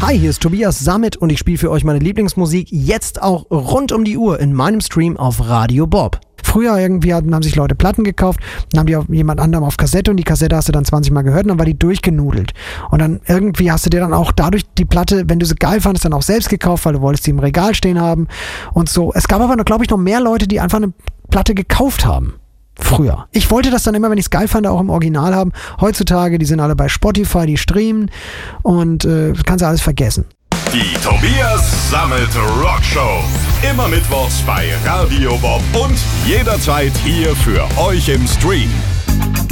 Hi, hier ist Tobias Sammet und ich spiele für euch meine Lieblingsmusik jetzt auch rund um die Uhr in meinem Stream auf Radio Bob. Früher irgendwie haben sich Leute Platten gekauft, dann haben die auf jemand anderem auf Kassette und die Kassette hast du dann 20 Mal gehört und dann war die durchgenudelt. Und dann irgendwie hast du dir dann auch dadurch die Platte, wenn du sie geil fandest, dann auch selbst gekauft, weil du wolltest die im Regal stehen haben und so. Es gab aber, glaube ich, noch mehr Leute, die einfach eine Platte gekauft haben. Früher. Ich wollte das dann immer, wenn ich es geil fand, auch im Original haben. Heutzutage, die sind alle bei Spotify, die streamen und kannst du alles vergessen. Die Tobias Sammet Rock Show. Immer mittwochs bei Radio Bob und jederzeit hier für euch im Stream.